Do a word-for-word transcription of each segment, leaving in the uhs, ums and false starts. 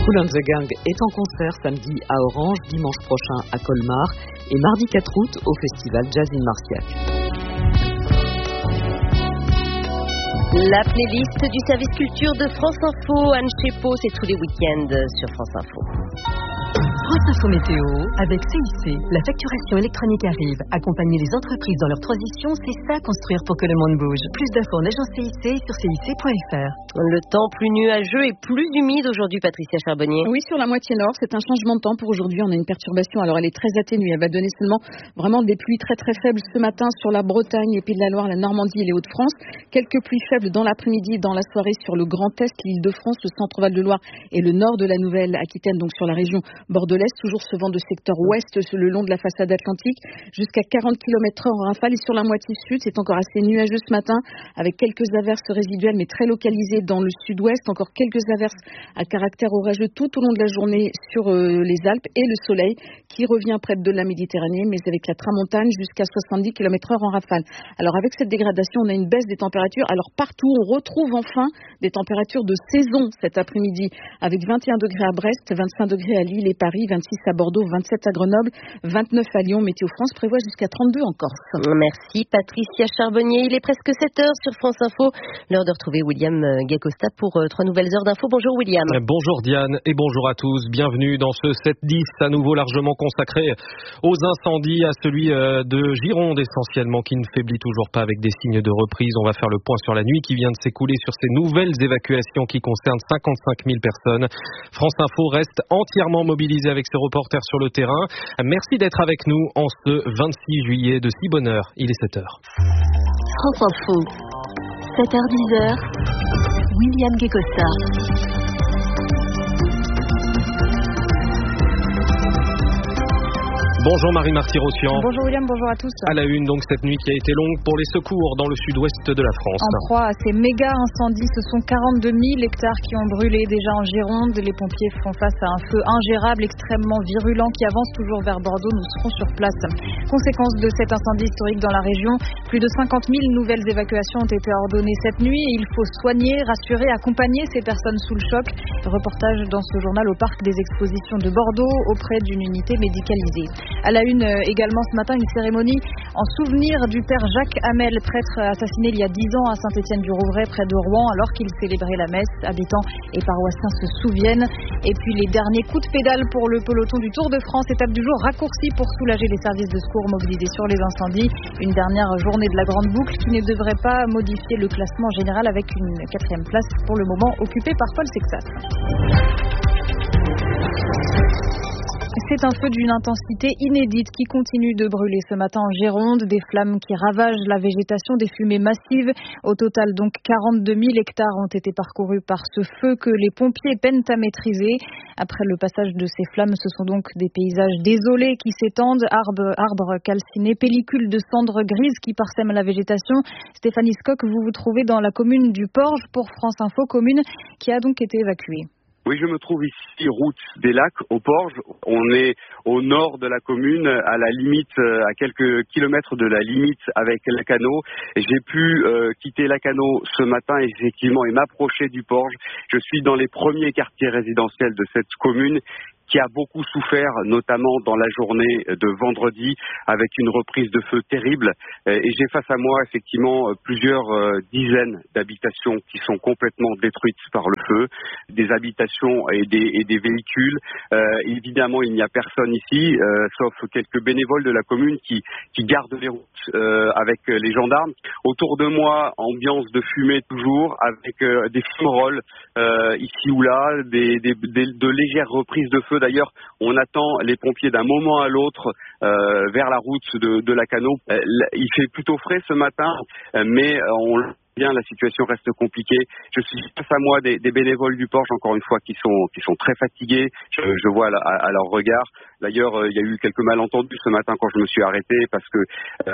Kool and the Gang est en concert samedi à Orange, dimanche prochain à Colmar et mardi quatre août au festival Jazz in Marciac. La playlist du service culture de France Info, Anne Chepo, c'est tous les week-ends sur France Info. France Info Météo, avec C I C, la facturation électronique arrive. Accompagner les entreprises dans leur transition, c'est ça construire pour que le monde bouge. Plus d'infos en agence C I C sur C I C point F R. Le temps plus nuageux et plus humide aujourd'hui, Patricia Charbonnier. Oui, sur la moitié nord, c'est un changement de temps pour aujourd'hui. On a une perturbation, alors elle est très atténuée. Elle va donner seulement vraiment des pluies très très faibles ce matin sur la Bretagne, les Pays de la Loire, la Normandie et les Hauts-de-France. Quelques pluies faibles dans l'après-midi, dans la soirée sur le Grand Est, l'Île-de-France, le Centre-Val de Loire et le nord de la Nouvelle-Aquitaine, donc sur la région bordelaise. Toujours ce vent de secteur ouest le long de la façade atlantique, jusqu'à quarante kilomètres heure en rafale. Et sur la moitié sud, c'est encore assez nuageux ce matin, avec quelques averses résiduelles, mais très localisées dans le sud-ouest. Encore quelques averses à caractère orageux tout au long de la journée sur euh, les Alpes, et le soleil qui revient près de la Méditerranée, mais avec la tramontane jusqu'à soixante-dix kilomètres heure en rafale. Alors avec cette dégradation, on a une baisse des températures. Alors partout, on retrouve enfin des températures de saison cet après-midi, avec vingt et un degrés à Brest, vingt-cinq degrés à Lille et Paris, vingt-six à Bordeaux, vingt-sept à Grenoble, vingt-neuf à Lyon. Météo France prévoit jusqu'à trente-deux en Corse. Merci Patricia Charbonnier. Il est presque sept heures sur France Info. L'heure de retrouver William Guécosta pour euh, trois nouvelles heures d'infos. Bonjour William. Bonjour Diane et bonjour à tous. Bienvenue dans ce sept dix à nouveau largement consacré aux incendies, à celui euh, de Gironde essentiellement, qui ne faiblit toujours pas avec des signes de reprise. On va faire le point sur la nuit qui vient de s'écouler, sur ces nouvelles évacuations qui concernent cinquante-cinq mille personnes. France Info reste entièrement mobilisée avec ses reporters sur le terrain. Merci d'être avec nous en ce vingt-six juillet de si bonne heure. Il est sept heures. France Info, sept heures dix, William Guécosta. Bonjour Marie-Marty-Rossian. Bonjour William, bonjour à tous. À la une, donc, cette nuit qui a été longue pour les secours dans le sud-ouest de la France. En proie à ces méga incendies, ce sont quarante-deux mille hectares qui ont brûlé déjà en Gironde. Les pompiers font face à un feu ingérable, extrêmement virulent, qui avance toujours vers Bordeaux. Nous serons sur place. Conséquence de cet incendie historique dans la région, plus de cinquante mille nouvelles évacuations ont été ordonnées cette nuit. Et il faut soigner, rassurer, accompagner ces personnes sous le choc. Reportage dans ce journal au parc des expositions de Bordeaux, auprès d'une unité médicalisée. À la une également ce matin, une cérémonie en souvenir du père Jacques Hamel, prêtre assassiné il y a dix ans à Saint-Étienne-du-Rouvray près de Rouen, alors qu'il célébrait la messe. Habitants et paroissiens se souviennent. Et puis les derniers coups de pédale pour le peloton du Tour de France, étape du jour raccourcie pour soulager les services de secours mobilisés sur les incendies. Une dernière journée de la grande boucle qui ne devrait pas modifier le classement général, avec une quatrième place pour le moment occupée par Paul Sexas. C'est un feu d'une intensité inédite qui continue de brûler ce matin en Gironde. Des flammes qui ravagent la végétation, des fumées massives. Au total, donc, quarante-deux mille hectares ont été parcourus par ce feu que les pompiers peinent à maîtriser. Après le passage de ces flammes, ce sont donc des paysages désolés qui s'étendent. Arbres, arbres calcinés, pellicules de cendres grises qui parsèment la végétation. Stéphanie Scocq, vous vous trouvez dans la commune du Porge pour France Info, commune qui a donc été évacuée. Oui, je me trouve ici, route des Lacs, au Porge. On est au nord de la commune, à la limite, à quelques kilomètres de la limite avec Lacanau. J'ai pu euh, quitter Lacanau ce matin, effectivement, et m'approcher du Porge. Je suis dans les premiers quartiers résidentiels de cette commune, qui a beaucoup souffert, notamment dans la journée de vendredi, avec une reprise de feu terrible. Et j'ai face à moi, effectivement, plusieurs dizaines d'habitations qui sont complètement détruites par le feu, des habitations et des, et des véhicules. Euh, évidemment, il n'y a personne ici, euh, sauf quelques bénévoles de la commune qui, qui gardent les routes euh, avec les gendarmes. Autour de moi, ambiance de fumée toujours, avec euh, des fumerolles euh, ici ou là, des, des, des, de légères reprises de feu. D'ailleurs, on attend les pompiers d'un moment à l'autre euh, vers la route de, de Lacanau. Euh, il fait plutôt frais ce matin, euh, mais on bien, la situation reste compliquée. Je suis face à moi des, des bénévoles du Porge, encore une fois, qui sont qui sont très fatigués. Je, je vois à, à leur regard. D'ailleurs, euh, il y a eu quelques malentendus ce matin quand je me suis arrêté, parce que euh,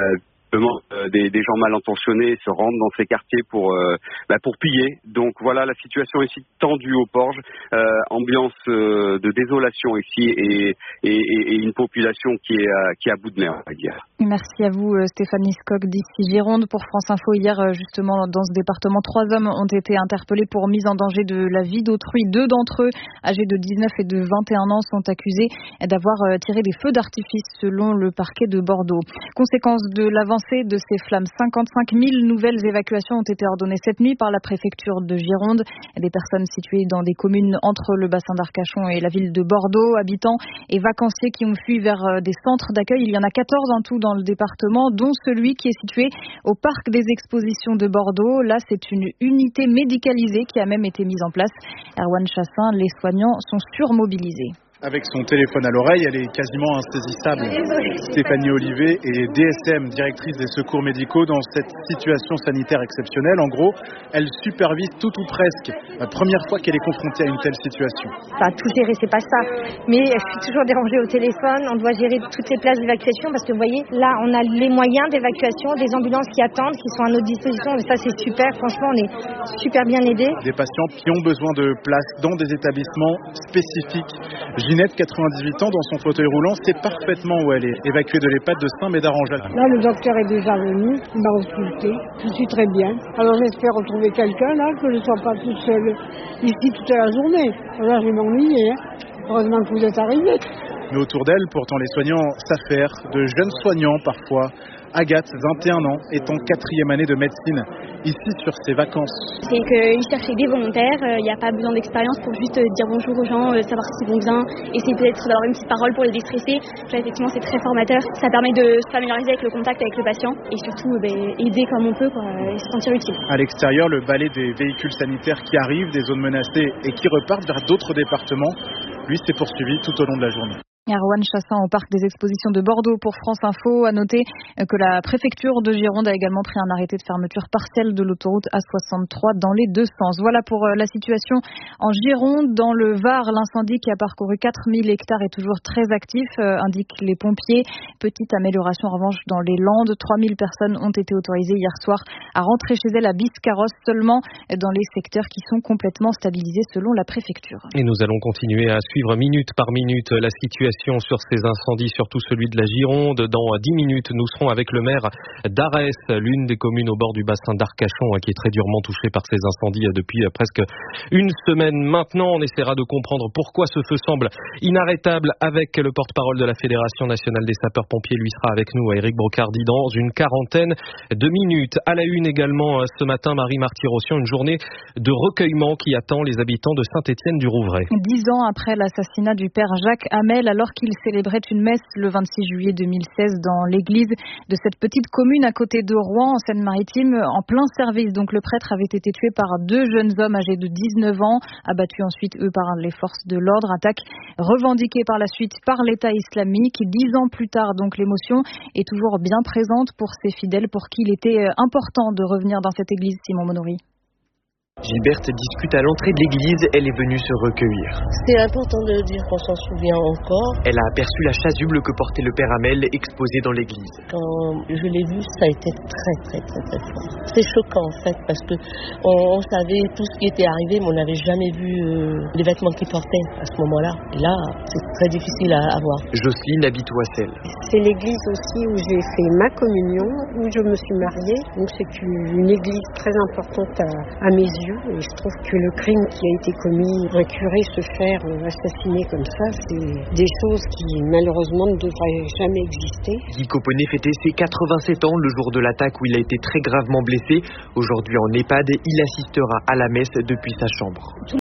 Euh, des, des gens mal intentionnés se rendent dans ces quartiers pour euh, bah, pour piller. Donc voilà, la situation ici tendue au Porge, euh, ambiance euh, de désolation ici et, et, et une population qui est euh, qui est à bout de nerfs, on va dire. Merci à vous Stéphanie Scog d'ici Gironde pour France Info. Hier justement dans ce département, trois hommes ont été interpellés pour mise en danger de la vie d'autrui. Deux d'entre eux, âgés de dix-neuf et de vingt et un ans, sont accusés d'avoir tiré des feux d'artifice selon le parquet de Bordeaux. Conséquence de l'avancée de ces flammes, cinquante-cinq mille nouvelles évacuations ont été ordonnées cette nuit par la préfecture de Gironde. Des personnes situées dans des communes entre le bassin d'Arcachon et la ville de Bordeaux, habitants et vacanciers qui ont fui vers des centres d'accueil. Il y en a quatorze en tout dans le département, dont celui qui est situé au parc des expositions de Bordeaux. Là, c'est une unité médicalisée qui a même été mise en place. Erwan Chassin, les soignants sont surmobilisés. Avec son téléphone à l'oreille, elle est quasiment insaisissable. Stéphanie Olivet est D S M, directrice des secours médicaux, dans cette situation sanitaire exceptionnelle. En gros, elle supervise tout ou presque. La première fois qu'elle est confrontée à une telle situation. Pas tout gérer, c'est pas ça. Mais je suis toujours dérangée au téléphone. On doit gérer toutes les places d'évacuation parce que vous voyez, là, on a les moyens d'évacuation, des ambulances qui attendent, qui sont à notre disposition. Et ça, c'est super. Franchement, on est super bien aidés. Des patients qui ont besoin de place dans des établissements spécifiques. Ginette, quatre-vingt-dix-huit ans, dans son fauteuil roulant, sait parfaitement où elle est, évacuée de l'EHPAD de Saint-Médard-en-Jalles. Là, le docteur est déjà venu, il m'a ausculté, je suis très bien. Alors j'espère retrouver quelqu'un là, que je ne sois pas toute seule ici toute la journée. Là, je vais m'ennuyer, hein. Heureusement que vous êtes arrivés. Mais autour d'elle, pourtant, les soignants s'affairent, de jeunes soignants parfois. Agathe, vingt et un ans, est en quatrième année de médecine, ici sur ses vacances. C'est qu'ils cherchaient des volontaires, il n'y a pas besoin d'expérience pour juste dire bonjour aux gens, savoir s'ils vont bien, essayer peut-être d'avoir une petite parole pour les déstresser. Là, effectivement, c'est très formateur. Ça permet de se familiariser avec le contact avec le patient et surtout ben, aider comme on peut quoi, et se sentir utile. À l'extérieur, le balai des véhicules sanitaires qui arrivent des zones menacées et qui repartent vers d'autres départements, lui, s'est poursuivi tout au long de la journée. Erwan Chassin au parc des expositions de Bordeaux pour France Info. A noter que la préfecture de Gironde a également pris un arrêté de fermeture partielle de l'autoroute A soixante-trois dans les deux sens. Voilà pour la situation en Gironde. Dans le Var, l'incendie qui a parcouru quatre mille hectares est toujours très actif, euh, indiquent les pompiers. Petite amélioration en revanche dans les Landes. trois mille personnes ont été autorisées hier soir à rentrer chez elles à Biscarrosse, seulement dans les secteurs qui sont complètement stabilisés selon la préfecture. Et nous allons continuer à suivre minute par minute la situation sur ces incendies, surtout celui de la Gironde. Dans dix minutes, nous serons avec le maire d'Arès, l'une des communes au bord du bassin d'Arcachon qui est très durement touchée par ces incendies depuis presque une semaine. Maintenant, on essaiera de comprendre pourquoi ce feu semble inarrêtable avec le porte-parole de la Fédération nationale des sapeurs-pompiers. Lui sera avec nous, Éric Brocardi, dans une quarantaine de minutes. À la une également ce matin, Marie Marty-Rossian, une journée de recueillement qui attend les habitants de Saint-Étienne-du-Rouvray. Dix ans après l'assassinat du père Jacques Hamel, alors qu'il célébrait une messe le vingt-six juillet deux mille seize dans l'église de cette petite commune à côté de Rouen, en Seine-Maritime, en plein service. Donc le prêtre avait été tué par deux jeunes hommes âgés de dix-neuf ans, abattus ensuite eux par les forces de l'ordre. Attaque revendiquée par la suite par l'État islamique. Dix ans plus tard, donc l'émotion est toujours bien présente pour ces fidèles pour qui il était important de revenir dans cette église. Simon Monory. Gilberte discute à l'entrée de l'église, elle est venue se recueillir. C'est important de dire qu'on s'en souvient encore. Elle a aperçu la chasuble que portait le père Hamel exposée dans l'église. Quand je l'ai vu, ça a été très très très très fort. C'est choquant en fait parce que on, on savait tout ce qui était arrivé, mais on n'avait jamais vu euh, les vêtements qu'il portait à ce moment-là. Et là, c'est très difficile à, à voir. Jocelyne habite Oissel. C'est l'église aussi où j'ai fait ma communion, où je me suis mariée. Donc c'est une, une église très importante à, à mes yeux. Et je trouve que le crime qui a été commis, un curé se faire assassiner comme ça, c'est des choses qui malheureusement ne devraient jamais exister. Guy Coponnet fêtait ses quatre-vingt-sept ans le jour de l'attaque où il a été très gravement blessé. Aujourd'hui en EHPAD, il assistera à la messe depuis sa chambre.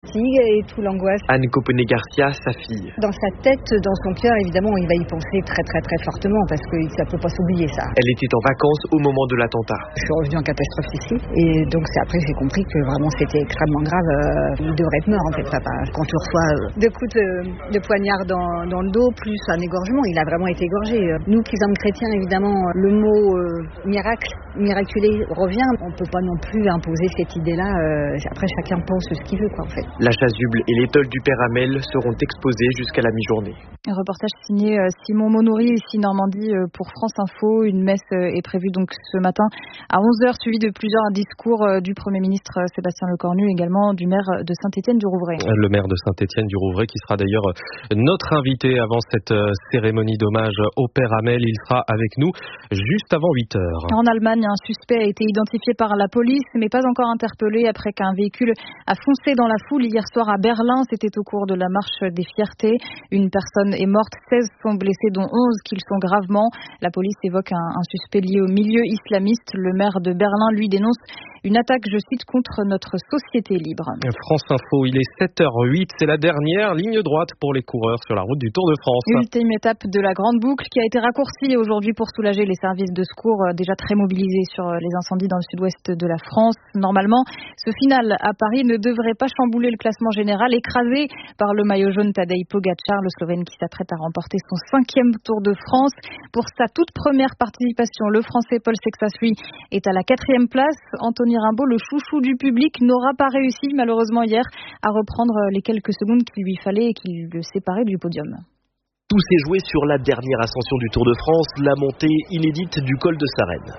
Et tout l'angoisse. Anne Coponnet-Garcia, sa fille. Dans sa tête, dans son cœur, évidemment, il va y penser très très très fortement parce que ça ne peut pas s'oublier ça. Elle était en vacances au moment de l'attentat. Je suis revenue en catastrophe ici et donc c'est après j'ai compris que vraiment c'était extrêmement grave. Euh, il devrait être mort en fait, papa. Quand tu reçois euh, deux coups de, de poignard dans, dans le dos plus un égorgement, il a vraiment été égorgé. Nous qui sommes chrétiens, évidemment, le mot euh, miracle, miraculé revient. On ne peut pas non plus imposer cette idée-là. Euh, après chacun pense ce qu'il veut quoi en fait. La chasuble et l'étole du Père Hamel seront exposés jusqu'à la mi-journée. Un reportage signé Simon Monory, ici Normandie pour France Info. Une messe est prévue donc ce matin à onze heures, suivie de plusieurs discours du Premier ministre Sébastien Lecornu, également du maire de Saint-Étienne-du-Rouvray. Le maire de Saint-Étienne-du-Rouvray qui sera d'ailleurs notre invité avant cette cérémonie d'hommage au Père Hamel. Il sera avec nous juste avant huit heures. En Allemagne, un suspect a été identifié par la police, mais pas encore interpellé après qu'un véhicule a foncé dans la foule hier soir à Berlin. C'était au cours de la marche des fiertés. Une personne est morte, seize sont blessés, dont onze qui le sont gravement. La police évoque un, un suspect lié au milieu islamiste. Le maire de Berlin, lui, dénonce une attaque, je cite, contre notre société libre. France Info, il est sept heures huit. C'est la dernière ligne droite pour les coureurs sur la route du Tour de France. Ultime étape de la Grande Boucle qui a été raccourcie aujourd'hui pour soulager les services de secours déjà très mobilisés sur les incendies dans le sud-ouest de la France. Normalement, ce final à Paris ne devrait pas chambouler le classement général, écrasé par le maillot jaune Tadej Pogačar, le Slovène qui s'apprête à remporter son cinquième Tour de France. Pour sa toute première participation, le Français Paul Sexas, lui, est à la quatrième place. Anthony Rimbaud, le chouchou du public, n'aura pas réussi malheureusement hier à reprendre les quelques secondes qu'il lui fallait et qui le séparaient du podium. Tout s'est joué sur la dernière ascension du Tour de France, la montée inédite du col de Sarenne.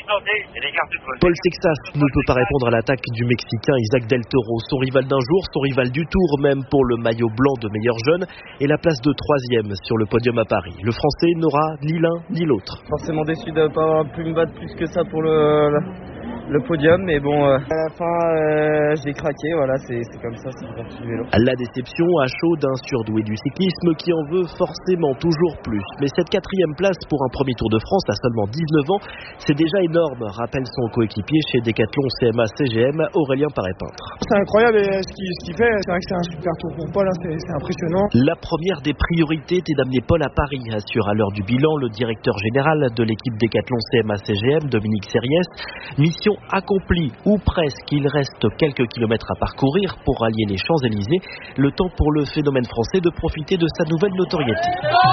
Paul Sexas ne peut pas répondre à l'attaque du Mexicain Isaac Del Toro, son rival d'un jour, son rival du Tour même pour le maillot blanc de meilleur jeune et la place de troisième sur le podium à Paris. Le Français n'aura ni l'un ni l'autre. Forcément déçu de ne pas avoir pu me battre plus que ça pour le... le... le podium, mais bon, euh, à la fin, euh, j'ai craqué, voilà, c'est, c'est comme ça, c'est parti du vélo. La déception à chaud d'un surdoué du cyclisme qui en veut forcément toujours plus. Mais cette quatrième place pour un premier Tour de France à seulement dix-neuf ans, c'est déjà énorme, rappelle son coéquipier chez Decathlon C M A C G M, Aurélien Paré-Peintre. C'est incroyable et ce qu'il, ce qu'il fait, c'est vrai que c'est un super tour pour Paul, hein, c'est, c'est impressionnant. La première des priorités était d'amener Paul à Paris, assure à l'heure du bilan le directeur général de l'équipe Decathlon C M A C G M, Dominique Sériès. Mission accompli, ou presque, il reste quelques kilomètres à parcourir pour allier les Champs-Élysées, le temps pour le phénomène français de profiter de sa nouvelle notoriété.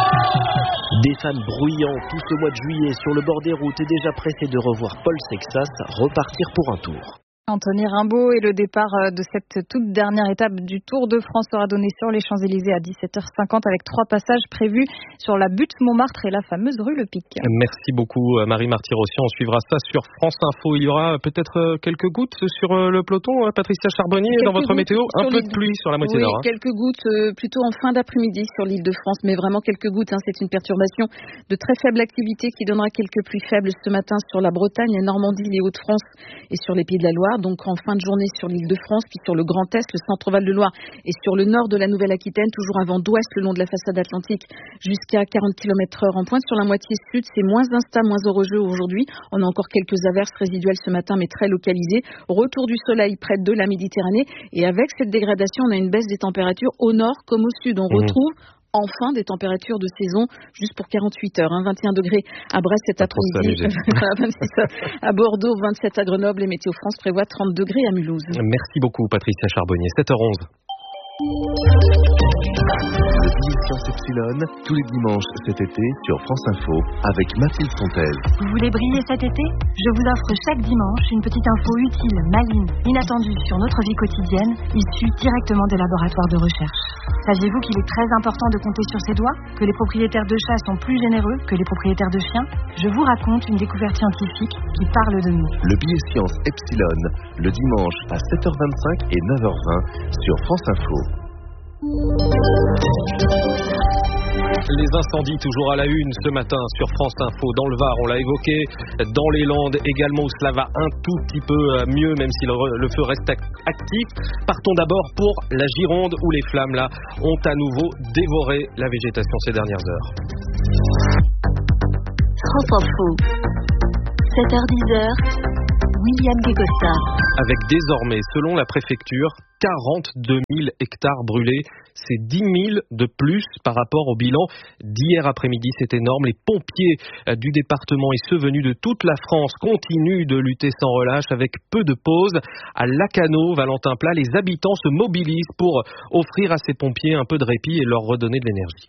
Des fans bruyants tout ce mois de juillet sur le bord des routes et déjà pressés de revoir Paul Sexas repartir pour un tour. Anthony Rimbaud et le départ de cette toute dernière étape du Tour de France sera donné sur les Champs-Élysées à dix-sept heures cinquante avec trois passages prévus sur la butte Montmartre et la fameuse rue Le Pic. Merci beaucoup Marie Marty-Rossian. On suivra ça sur France Info. Il y aura peut-être quelques gouttes sur le peloton, Patricia Charbonnier, quelques dans votre météo. Un peu de pluie sur la moitié oui, nord. Hein. Quelques gouttes euh, plutôt en fin d'après-midi sur l'île de France, mais vraiment quelques gouttes. Hein. C'est une perturbation de très faible activité qui donnera quelques pluies faibles ce matin sur la Bretagne, la Normandie, les Hauts-de-France et sur les Pays de la Loire. Donc en fin de journée sur l'île de France, puis sur le Grand Est, le Centre-Val de Loire et sur le nord de la Nouvelle-Aquitaine, toujours un vent d'ouest le long de la façade atlantique jusqu'à quarante kilomètres heure en pointe. Sur la moitié sud, c'est moins instable, moins orageux aujourd'hui. On a encore quelques averses résiduelles ce matin, mais très localisées. Retour du soleil près de la Méditerranée. Et avec cette dégradation, on a une baisse des températures au nord comme au sud. On mmh. retrouve enfin des températures de saison juste pour quarante-huit heures. Hein. vingt et un degrés à Brest cet après-midi, vingt-six à Bordeaux, vingt-sept à Grenoble et Météo France prévoit trente degrés à Mulhouse. Merci beaucoup Patricia Charbonnier. sept heures onze. Le billet Science Epsilon, tous les dimanches cet été sur France Info avec Mathilde Fontel. Vous voulez briller cet été ? Je vous offre chaque dimanche une petite info utile, maligne, inattendue sur notre vie quotidienne, issue directement des laboratoires de recherche. Saviez-vous qu'il est très important de compter sur ses doigts ? Que les propriétaires de chats sont plus généreux que les propriétaires de chiens ? Je vous raconte une découverte scientifique qui parle de nous. Le billet Science Epsilon, le dimanche à sept heures vingt-cinq et neuf heures vingt sur France Info. Les incendies toujours à la une ce matin sur France Info. Dans le Var, on l'a évoqué, dans les Landes également où cela va un tout petit peu mieux même si le, le feu reste actif. Partons d'abord pour la Gironde où les flammes là ont à nouveau dévoré la végétation ces dernières heures. France Info, sept heures dix, William Guécosta. Avec désormais, selon la préfecture, quarante-deux mille hectares brûlés. C'est dix mille de plus par rapport au bilan d'hier après-midi. C'est énorme. Les pompiers du département et ceux venus de toute la France continuent de lutter sans relâche avec peu de pause. À Lacanau, Valentin Plat, les habitants se mobilisent pour offrir à ces pompiers un peu de répit et leur redonner de l'énergie.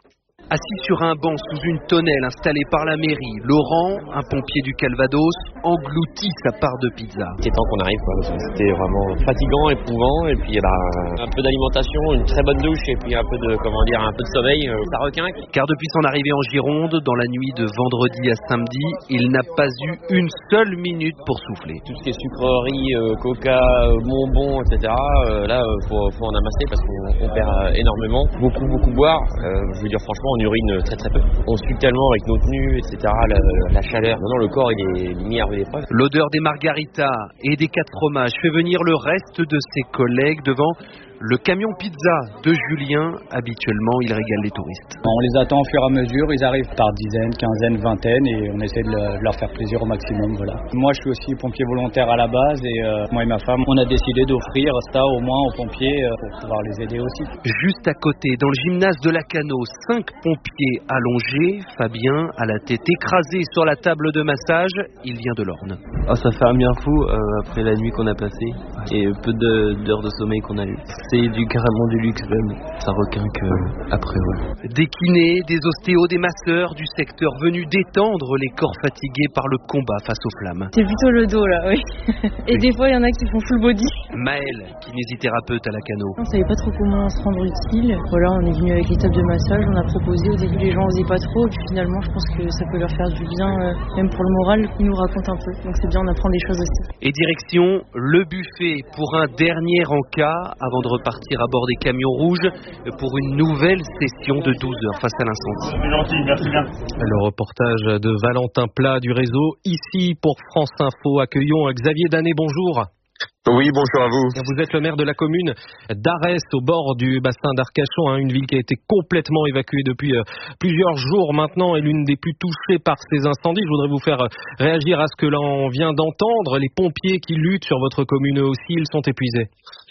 Assis sur un banc sous une tonnelle installée par la mairie, Laurent, un pompier du Calvados, engloutit sa part de pizza. C'est temps qu'on arrive, quoi. C'était vraiment fatigant, éprouvant, et puis bah, un peu d'alimentation, une très bonne douche, et puis un peu de, comment dire, un peu de sommeil, ça requinque. Car depuis son arrivée en Gironde, dans la nuit de vendredi à samedi, il n'a pas eu une seule minute pour souffler. Tout ce qui est sucreries, euh, coca, euh, bonbons, et cetera, euh, là, euh, faut, faut en amasser parce qu'on on perd euh, énormément. Beaucoup, beaucoup boire, euh, je veux dire franchement, on urine très très peu. On sue tellement avec nos tenues, et cetera, la, la chaleur. Maintenant, le corps, il est mis à rude épreuve. L'odeur des margaritas et des quatre fromages fait venir le reste de ses collègues devant le camion pizza de Julien. Habituellement, il régale les touristes. On les attend au fur et à mesure, ils arrivent par dizaines, quinzaines, vingtaines et on essaie de, le, de leur faire plaisir au maximum. Voilà. Moi, je suis aussi pompier volontaire à la base et euh, moi et ma femme, on a décidé d'offrir ça au moins aux pompiers euh, pour pouvoir les aider aussi. Juste à côté, dans le gymnase de Lacanau, cinq pompiers allongés. Fabien a la tête écrasée sur la table de massage. Il vient de l'Orne. Oh, ça fait un bien fou euh, après la nuit qu'on a passée et peu de, d'heures de sommeil qu'on a eu. C'est du carrément du luxe même, ça requinque euh, après, ouais. Des kinés, des ostéos, des masseurs du secteur venus détendre les corps fatigués par le combat face aux flammes. C'est plutôt le dos là, oui. Et oui. Des fois il y en a qui font full body. Maëlle, kinésithérapeute à Lacanau. On savait pas trop comment se rendre utile. Voilà, on est venu avec les tables de massage, on a proposé, au début les gens osaient pas trop, et puis finalement je pense que ça peut leur faire du bien, euh, même pour le moral, ils nous racontent un peu. Donc c'est bien, on apprend des choses aussi. Et direction le buffet pour un dernier encas avant de repartir à bord des camions rouges pour une nouvelle session de douze heures face à l'incendie. C'est gentil, merci bien. Le reportage de Valentin Plat du réseau. Ici pour France Info, accueillons Xavier Danet, bonjour. Oui, bonjour à vous. Vous êtes le maire de la commune d'Arès, au bord du bassin d'Arcachon, hein, une ville qui a été complètement évacuée depuis euh, plusieurs jours maintenant et l'une des plus touchées par ces incendies. Je voudrais vous faire euh, réagir à ce que l'on vient d'entendre. Les pompiers qui luttent sur votre commune, eux aussi, ils sont épuisés.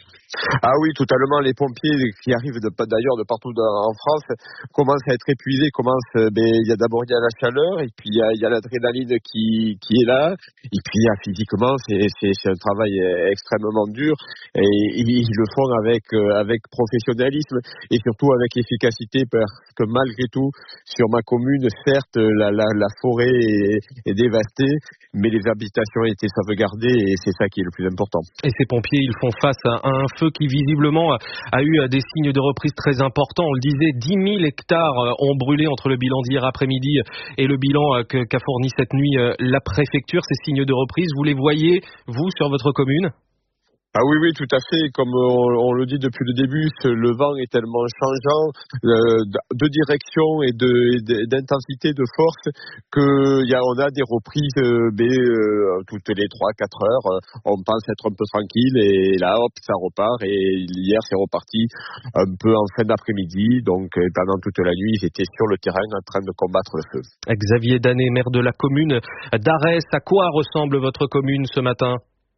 Ah oui, totalement. Les pompiers qui arrivent de, d'ailleurs de partout en France commencent à être épuisés. Commencent, ben, il y a d'abord il y a la chaleur et puis il y a, il y a l'adrénaline qui, qui est là. Et puis il y a physiquement, c'est, c'est, c'est un travail extrêmement dur et ils, ils le font avec, avec professionnalisme et surtout avec efficacité parce que malgré tout, sur ma commune, certes, la, la, la forêt est, est dévastée, mais les habitations ont été sauvegardées et c'est ça qui est le plus important. Et ces pompiers, ils font face à un feu qui visiblement a eu des signes de reprise très importants. On le disait, dix mille hectares ont brûlé entre le bilan d'hier après-midi et le bilan qu'a fourni cette nuit la préfecture. Ces signes de reprise, vous les voyez, vous, sur votre commune ? Ah oui, oui, tout à fait. Comme on, on le dit depuis le début, le vent est tellement changeant euh, de direction et de, de, d'intensité, de force, que y a, on a des reprises euh, euh, toutes les trois à quatre heures. On pense être un peu tranquille et là, hop, ça repart. Et hier, c'est reparti un peu en fin d'après-midi. Donc, pendant toute la nuit, ils étaient sur le terrain en train de combattre le feu. Xavier Danet, maire de la commune d'Arès. À quoi ressemble votre commune ce matin ?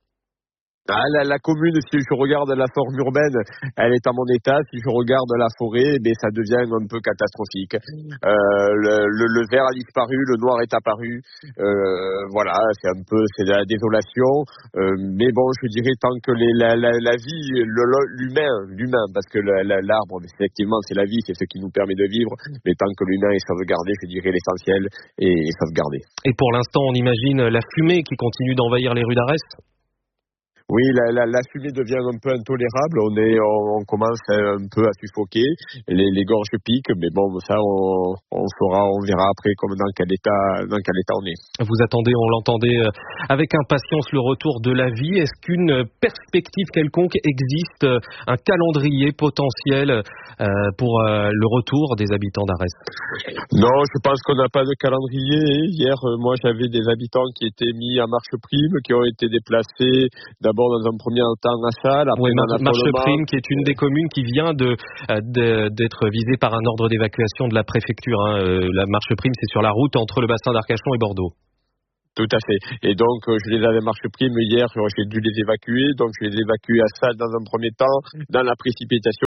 Ah, la, la commune, si je regarde la forme urbaine, elle est à mon état. Si je regarde la forêt, mais ça devient un peu catastrophique. Euh, le, le, le vert a disparu, le noir est apparu. Euh, voilà, c'est un peu, c'est de la désolation. Euh, mais bon, je dirais tant que les, la, la, la vie, le, l'humain, l'humain, parce que la, la, l'arbre, effectivement, c'est la vie, c'est ce qui nous permet de vivre. Mais tant que l'humain est sauvegardé, je dirais l'essentiel est, est sauvegardé. Et pour l'instant, on imagine la fumée qui continue d'envahir les rues d'Arès. Oui, la, la, la fumée devient un peu intolérable. On est, on, on commence un peu à suffoquer. Les, les gorges piquent, mais bon, ça, on, on saura, on verra après comme dans quel état, dans quel état on est. Vous attendez, on l'entendait avec impatience, le retour de la vie. Est-ce qu'une perspective quelconque existe, un calendrier potentiel euh, pour euh, le retour des habitants d'Arès ? Non, je pense qu'on n'a pas de calendrier. Hier, moi, j'avais des habitants qui étaient mis à marche prime, qui ont été déplacés d'abord dans un premier temps à Salles. Oui, Marche Prime, qui est une des communes qui vient de, de, d'être visée par un ordre d'évacuation de la préfecture. Hein. La Marche Prime, c'est sur la route entre le bassin d'Arcachon et Bordeaux. Tout à fait. Et donc, je les avais marche prime hier, j'ai dû les évacuer. Donc, je les ai évacués à Salles dans un premier temps. Dans la précipitation,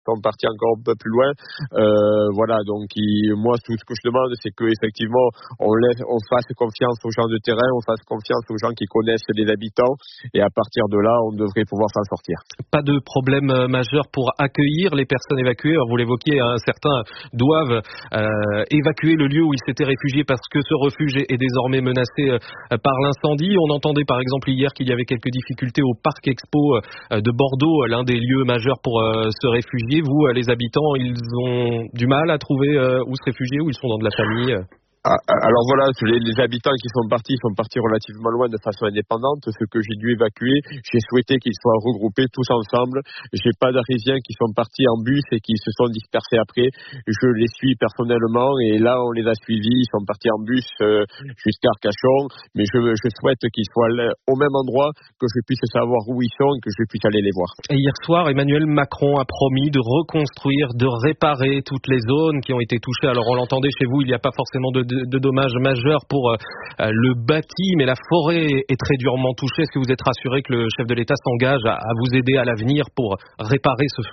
sont partis encore un peu plus loin. Euh, voilà, donc il, moi tout ce que je demande, c'est que effectivement on laisse, on fasse confiance aux gens de terrain, on fasse confiance aux gens qui connaissent les habitants, et à partir de là, on devrait pouvoir s'en sortir. Pas de problème majeur pour accueillir les personnes évacuées. Alors, vous l'évoquiez, hein, certains doivent euh, évacuer le lieu où ils s'étaient réfugiés parce que ce refuge est, est désormais menacé euh, par l'incendie. On entendait par exemple hier qu'il y avait quelques difficultés au Parc Expo euh, de Bordeaux, l'un des lieux majeurs pour euh, se réfugier. Vous, euh, les habitants, ils ont du mal à trouver euh, où se réfugier, ou ils sont dans de la famille euh Ah, alors voilà, les, les habitants qui sont partis sont partis relativement loin de façon indépendante. Ce que j'ai dû évacuer, j'ai souhaité qu'ils soient regroupés tous ensemble. J'ai pas d'Arisiens qui sont partis en bus et qui se sont dispersés après. Je les suis personnellement et là on les a suivis. Ils sont partis en bus euh, jusqu'à Arcachon, mais je, je souhaite qu'ils soient là, au même endroit, que je puisse savoir où ils sont et que je puisse aller les voir. Et hier soir, Emmanuel Macron a promis de reconstruire, de réparer toutes les zones qui ont été touchées. Alors on l'entendait chez vous, il n'y a pas forcément de de dommages majeurs pour euh, le bâti, mais la forêt est très durement touchée. Est-ce que vous êtes rassuré que le chef de l'État s'engage à, à vous aider à l'avenir pour réparer ce feu ?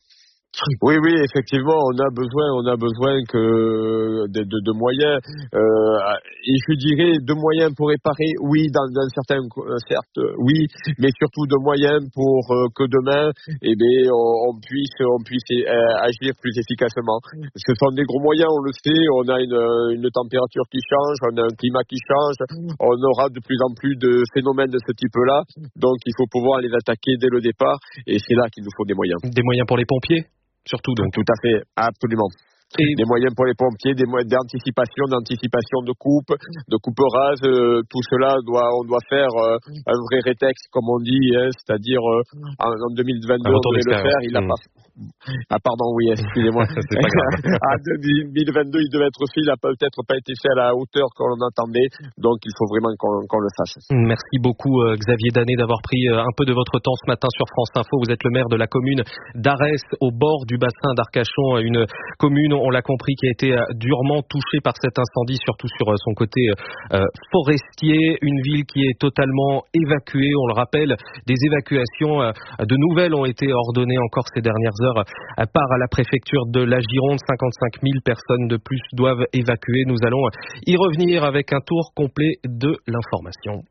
Oui, oui, effectivement, on a besoin, on a besoin que de, de, de moyens. Euh, et je dirais de moyens pour réparer. Oui, dans, dans certains, certes, oui, mais surtout de moyens pour euh, que demain, eh bien, on, on puisse, on puisse euh, agir plus efficacement. Ce sont des gros moyens, on le sait. On a une, une température qui change, on a un climat qui change. On aura de plus en plus de phénomènes de ce type-là. Donc, il faut pouvoir les attaquer dès le départ. Et c'est là qu'il nous faut des moyens. Des moyens pour les pompiers ? Surtout donc. Tout à fait, absolument. Et des moyens pour les pompiers, des moyens d'anticipation, d'anticipation de coupe, de coupe rase, euh, tout cela doit, on doit faire euh, un vrai rétex, comme on dit, hein, c'est-à-dire euh, en, en deux mille vingt-deux on devait le faire, il n'a mmh. pas. Ah pardon, oui, excusez-moi. C'est pas grave. En deux mille vingt-deux, il devait être fait, il n'a peut-être pas été fait à la hauteur qu'on attendait, donc il faut vraiment qu'on, qu'on le sache. Merci beaucoup euh, Xavier Danet d'avoir pris euh, un peu de votre temps ce matin sur France Info. Vous êtes le maire de la commune d'Arès, au bord du bassin d'Arcachon, une commune, on l'a compris, qui a été euh, durement touchée par cet incendie, surtout sur euh, son côté euh, forestier, une ville qui est totalement évacuée. On le rappelle, des évacuations euh, de nouvelles ont été ordonnées encore ces dernières heures par la préfecture de la Gironde. cinquante-cinq mille personnes de plus doivent évacuer. Nous allons y revenir avec un tour complet de l'information.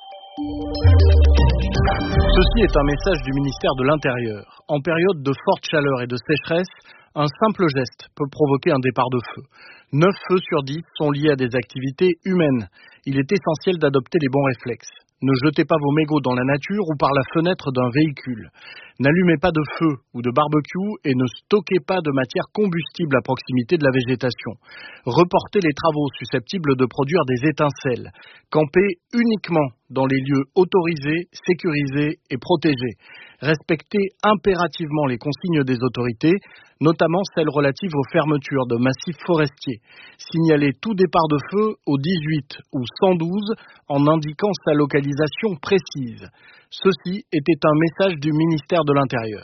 Ceci est un message du ministère de l'Intérieur. En période de forte chaleur et de sécheresse, un simple geste peut provoquer un départ de feu. neuf feux sur dix sont liés à des activités humaines. Il est essentiel d'adopter les bons réflexes. Ne jetez pas vos mégots dans la nature ou par la fenêtre d'un véhicule. N'allumez pas de feu ou de barbecue et ne stockez pas de matière combustible à proximité de la végétation. Reportez les travaux susceptibles de produire des étincelles. Campez uniquement dans les lieux autorisés, sécurisés et protégés. Respectez impérativement les consignes des autorités, notamment celles relatives aux fermetures de massifs forestiers. Signalez tout départ de feu au dix-huit ou cent douze en indiquant sa localisation précise. Ceci était un message du ministère de l'Intérieur.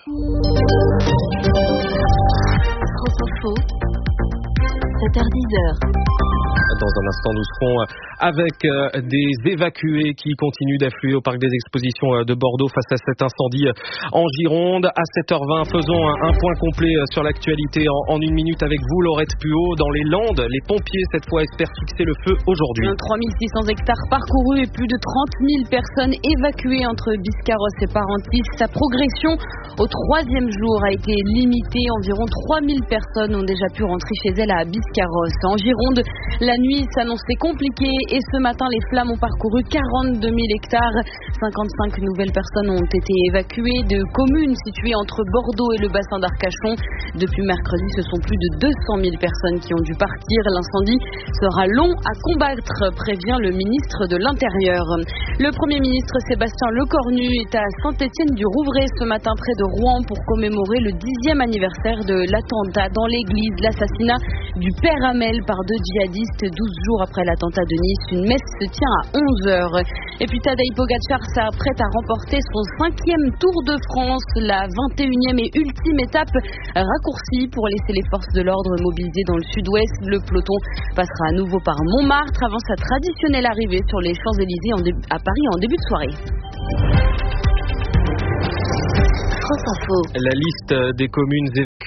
France Info, sept heures dix. Dans un instant, nous serons avec des évacués qui continuent d'affluer au parc des expositions de Bordeaux face à cet incendie en Gironde. À sept heures vingt, faisons un point complet sur l'actualité en, en une minute avec vous, Laurette Puot. Dans les Landes, les pompiers, cette fois, espèrent fixer le feu aujourd'hui. trois mille six cents hectares parcourus et plus de trente mille personnes évacuées entre Biscarrosse et Parentis. Sa progression au troisième jour a été limitée. Environ trois mille personnes ont déjà pu rentrer chez elles à Biscarrosse. En Gironde, la nuit s'annonçait compliquée et ce matin, les flammes ont parcouru quarante-deux mille hectares. cinquante-cinq nouvelles personnes ont été évacuées de communes situées entre Bordeaux et le bassin d'Arcachon. Depuis mercredi, ce sont plus de deux cent mille personnes qui ont dû partir. L'incendie sera long à combattre, prévient le ministre de l'Intérieur. Le Premier ministre Sébastien Lecornu est à Saint-Étienne-du-Rouvray ce matin près de Rouen pour commémorer le dixième anniversaire de l'attentat dans l'église, l'assassinat du père Hamel par deux djihadistes douze jours après l'attentat de Nice. Une messe se tient à onze heures. Et puis Tadej Pogačar s'apprête à remporter son cinquième Tour de France, la vingt et unième et ultime étape raccourcie pour laisser les forces de l'ordre mobilisées dans le sud-ouest. Le peloton passera à nouveau par Montmartre avant sa traditionnelle arrivée sur les Champs-Élysées en dé- à Paris en début de soirée. France Info. La liste des communes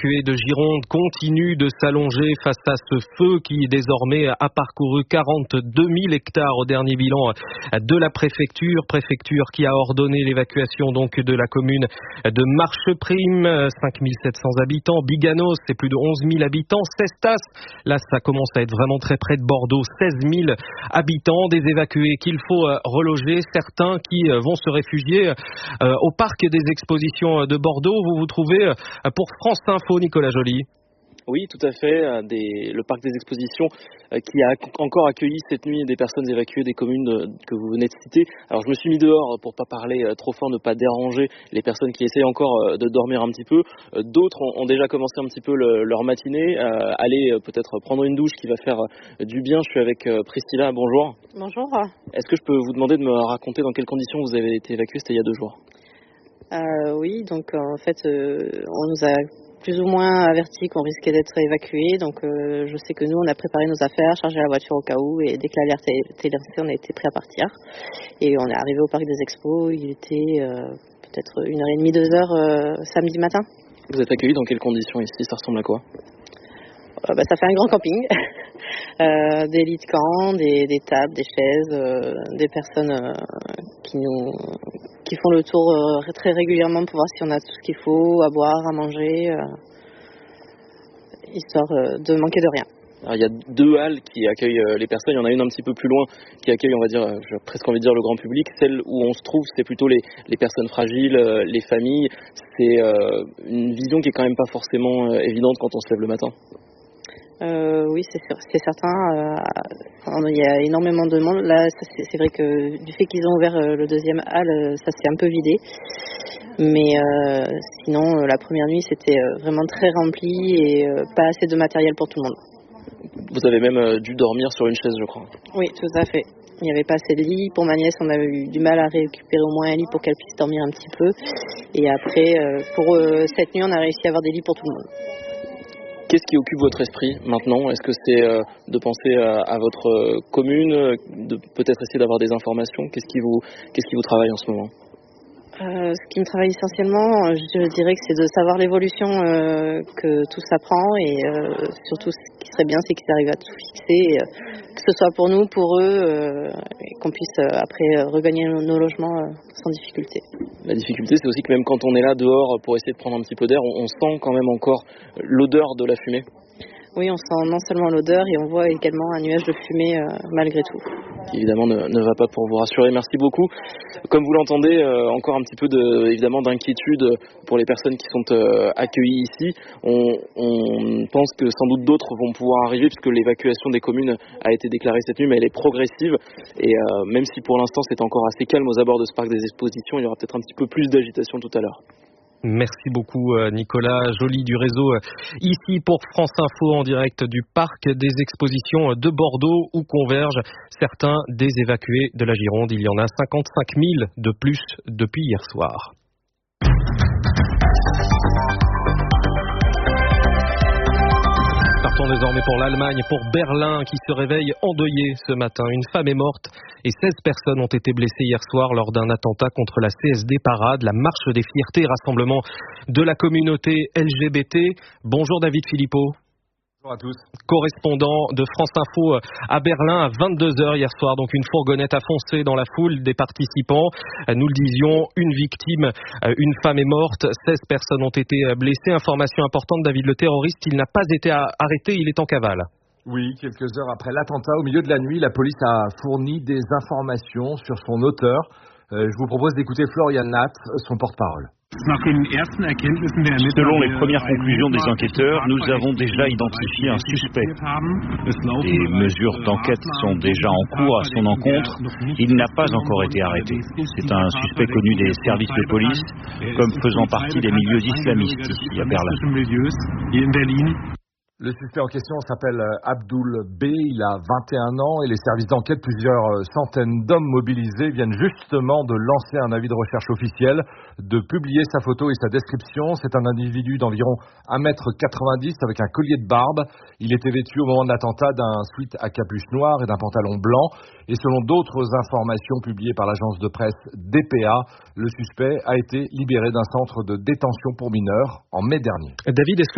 évacués de Gironde continuent de s'allonger face à ce feu qui désormais a parcouru quarante-deux mille hectares au dernier bilan de la préfecture. Préfecture qui a ordonné l'évacuation donc de la commune de Marcheprime, cinq mille sept cents habitants. Biganos, c'est plus de onze mille habitants. Cestas, là ça commence à être vraiment très près de Bordeaux, seize mille habitants. Des évacués qu'il faut reloger, certains qui vont se réfugier au parc des expositions de Bordeaux. Vous vous trouvez pour France Info, Nicolas Joly. Oui, tout à fait. Des, le parc des expositions qui a encore accueilli cette nuit des personnes évacuées des communes de, que vous venez de citer. Alors je me suis mis dehors pour pas parler trop fort, ne pas déranger les personnes qui essayent encore de dormir un petit peu. D'autres ont, ont déjà commencé un petit peu le, leur matinée, euh, aller peut-être prendre une douche qui va faire du bien. Je suis avec Priscilla, bonjour. Bonjour. Est-ce que je peux vous demander de me raconter dans quelles conditions vous avez été évacué? C'était il y a deux jours. Euh, oui, donc en fait, euh, on nous a plus ou moins averti qu'on risquait d'être évacués. Donc euh, je sais que nous, on a préparé nos affaires, chargé la voiture au cas où, et dès que l'alerte a été lancée, on a été prêts à partir. Et on est arrivé au parc des expos, il était euh, peut-être une heure et demie, deux heures euh, samedi matin. Vous êtes accueillis dans quelles conditions ici? Ça ressemble à quoi? euh, bah, Ça fait un grand camping. euh, des lits de camp, des, des tables, des chaises, euh, des personnes euh, qui nous... qui font le tour euh, très régulièrement pour voir si on a tout ce qu'il faut à boire, à manger, euh, histoire euh, de manquer de rien. Alors, il y a deux halles qui accueillent euh, les personnes. Il y en a une un petit peu plus loin qui accueille, on va dire, euh, j'ai presque envie de dire le grand public. Celle où on se trouve, c'est plutôt les, les personnes fragiles, euh, les familles. C'est euh, une vision qui est quand même pas forcément euh, évidente quand on se lève le matin. Euh, oui, c'est, sûr, c'est certain. Euh, il y a énormément de monde. Là, c'est, c'est vrai que du fait qu'ils ont ouvert euh, le deuxième hall, ça s'est un peu vidé. Mais euh, sinon, euh, la première nuit, c'était euh, vraiment très rempli et euh, pas assez de matériel pour tout le monde. Vous avez même euh, dû dormir sur une chaise, je crois. Oui, tout à fait. Il n'y avait pas assez de lit. Pour ma nièce, on avait eu du mal à récupérer au moins un lit pour qu'elle puisse dormir un petit peu. Et après, euh, pour euh, cette nuit, on a réussi à avoir des lits pour tout le monde. Qu'est-ce qui occupe votre esprit maintenant? Est-ce que c'est euh, de penser à, à votre euh, commune, de peut-être essayer d'avoir des informations? Qu'est-ce qui vous, qu'est-ce qui vous travaille en ce moment? Euh, ce qui me travaille essentiellement, je dirais que c'est de savoir l'évolution euh, que tout ça prend et euh, surtout ce qui serait bien, c'est qu'ils arrivent à tout fixer, euh, que ce soit pour nous, pour eux, euh, et qu'on puisse euh, après euh, regagner nos, nos logements euh, sans difficulté. La difficulté, c'est aussi que même quand on est là dehors pour essayer de prendre un petit peu d'air, on, on sent quand même encore l'odeur de la fumée. Oui, on sent non seulement l'odeur et on voit également un nuage de fumée euh, malgré tout. Qui évidemment ne, ne va pas pour vous rassurer. Merci beaucoup. Comme vous l'entendez, euh, encore un petit peu de, évidemment d'inquiétude pour les personnes qui sont euh, accueillies ici. On, on pense que sans doute d'autres vont pouvoir arriver puisque l'évacuation des communes a été déclarée cette nuit, mais elle est progressive. Et euh, même si pour l'instant c'est encore assez calme aux abords de ce parc des expositions, il y aura peut-être un petit peu plus d'agitation tout à l'heure. Merci beaucoup Nicolas Joly du réseau ici pour France Info en direct du parc des expositions de Bordeaux où convergent certains des évacués de la Gironde. Il y en a cinquante-cinq mille de plus depuis hier soir. Partons désormais pour l'Allemagne, pour Berlin qui se réveille endeuillé ce matin. Une femme est morte et seize personnes ont été blessées hier soir lors d'un attentat contre la C S D Parade, la marche des fiertés, rassemblement de la communauté L G B T. Bonjour David Philippot. Bonjour à tous. Correspondant de France Info à Berlin à vingt-deux heures hier soir. Donc une fourgonnette a foncé dans la foule des participants. Nous le disions, une victime, une femme est morte, seize personnes ont été blessées. Information importante, David, le terroriste, il n'a pas été arrêté, il est en cavale. Oui, quelques heures après l'attentat, au milieu de la nuit, la police a fourni des informations sur son auteur. Euh, je vous propose d'écouter Florian Nath, son porte-parole. Selon les premières conclusions des enquêteurs, nous avons déjà identifié un suspect. Des mesures d'enquête sont déjà en cours à son encontre. Il n'a pas encore été arrêté. C'est un suspect connu des services de police comme faisant partie des milieux islamistes ici à Berlin. Le suspect en question s'appelle Abdul B, il a vingt et un ans et les services d'enquête, plusieurs centaines d'hommes mobilisés, viennent justement de lancer un avis de recherche officiel, de publier sa photo et sa description. C'est un individu d'environ un mètre quatre-vingt-dix avec un collier de barbe. Il était vêtu au moment de l'attentat d'un sweat à capuche noire et d'un pantalon blanc. Et selon d'autres informations publiées par l'agence de presse D P A, le suspect a été libéré d'un centre de détention pour mineurs en mai dernier. David, est-ce que